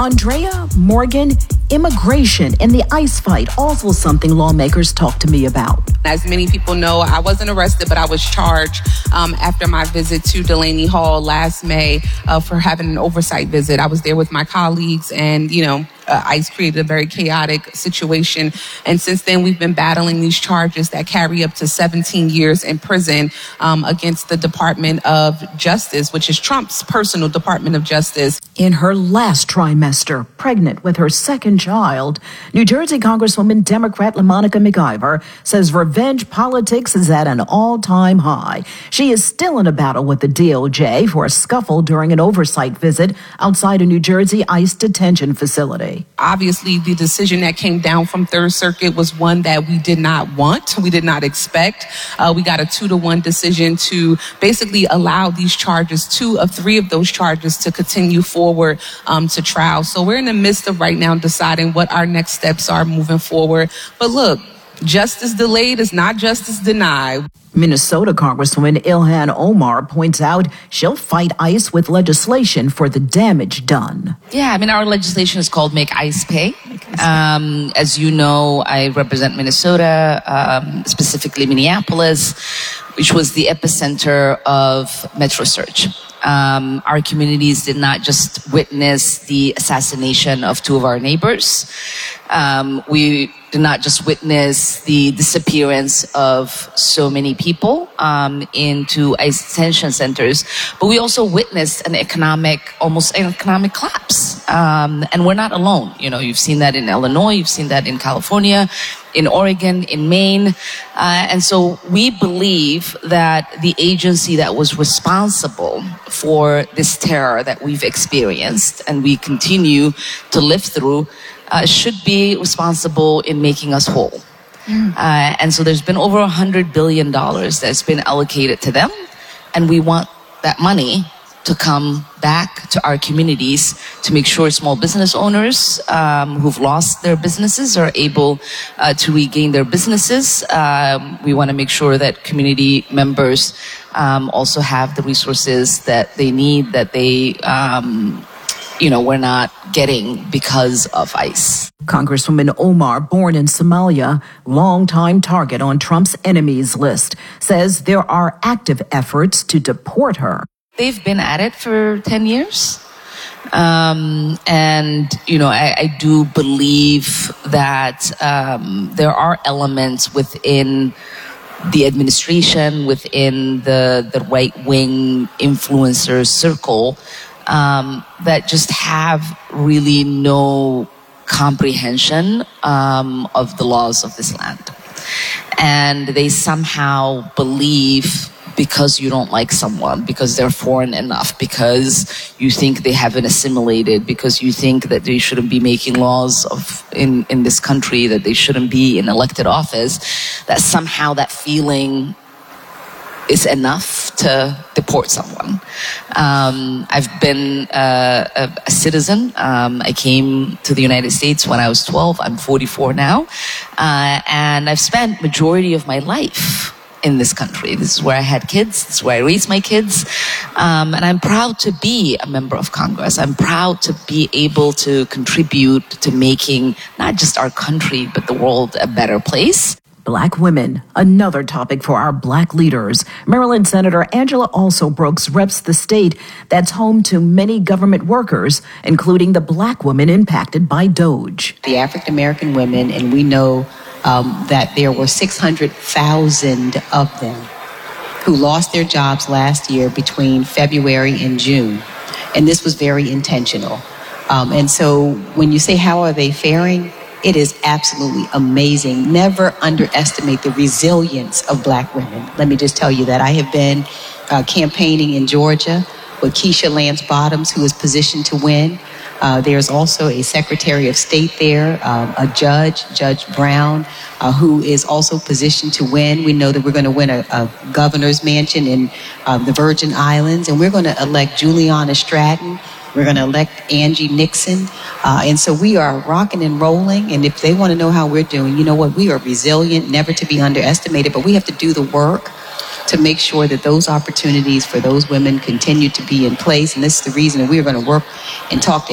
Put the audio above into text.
Andrea, Morgan, immigration and the ICE fight, also something lawmakers talked to me about. As many people know, I wasn't arrested, but I was charged after my visit to Delaney Hall last May for having an oversight visit. I was there with my colleagues and, ICE created a very chaotic situation. And since then, we've been battling these charges that carry up to 17 years in prison against the Department of Justice, which is Trump's personal Department of Justice. In her last trimester, pregnant with her second child, New Jersey Congresswoman Democrat LaMonica McIver says revenge politics is at an all-time high. She is still in a battle with the DOJ for a scuffle during an oversight visit outside a New Jersey ICE detention facility. Obviously, the decision that came down from Third Circuit was one that we did not want. We did not expect. We got a 2-1 decision to basically allow these charges, 2 of 3 of those charges, to continue forward to trial. So we're in the midst of right now deciding what our next steps are moving forward. But look, justice delayed is not justice denied. Minnesota Congresswoman Ilhan Omar points out she'll fight ICE with legislation for the damage done. Yeah, our legislation is called Make ICE Pay. As you know, I represent Minnesota, specifically Minneapolis, which was the epicenter of Metro Surge. Our communities did not just witness the assassination of 2 of our neighbors. We did not just witness the disappearance of so many people into ICE detention centers, but we also witnessed almost an economic collapse. And we're not alone. You've seen that in Illinois, you've seen that in California, in Oregon, in Maine. And so we believe that the agency that was responsible for this terror that we've experienced and we continue to live through should be responsible in making us whole. And so there's been over $100 billion that's been allocated to them. And we want that money to come back to our communities to make sure small business owners who've lost their businesses are able to regain their businesses. We want to make sure that community members also have the resources that they need, that they we're not getting because of ICE. Congresswoman Omar, born in Somalia, longtime target on Trump's enemies list, says there are active efforts to deport her. They've been at it for 10 years. I do believe that there are elements within the administration, within the right-wing influencer circle, that just have really no comprehension of the laws of this land. And they somehow believe because you don't like someone, because they're foreign enough, because you think they haven't assimilated, because you think that they shouldn't be making laws in this country, that they shouldn't be in elected office, that somehow that feeling is enough to deport someone. I've been a citizen. I came to the United States when I was 12. I'm 44 now. And I've spent majority of my life in this country. This is where I had kids. This is where I raised my kids. And I'm proud to be a member of Congress. I'm proud to be able to contribute to making not just our country, but the world a better place. Black women, another topic for our black leaders. Maryland Senator Angela Alsobrooks reps the state that's home to many government workers, including the black women impacted by DOGE. The African-American women, and we know that there were 600,000 of them who lost their jobs last year between February and June. And this was very intentional. And so when you say, how are they faring? It is absolutely amazing. Never underestimate the resilience of black women. Let me just tell you that. I have been campaigning in Georgia with Keisha Lance Bottoms, who is positioned to win. There's also a Secretary of State there, a judge, Judge Brown, who is also positioned to win. We know that we're going to win a governor's mansion in the Virgin Islands, and we're going to elect Juliana Stratton. We're going to elect Angie Nixon. And so we are rocking and rolling. And if they want to know how we're doing, you know what? We are resilient, never to be underestimated, but we have to do the work to make sure that those opportunities for those women continue to be in place. And this is the reason that we are going to work and talk to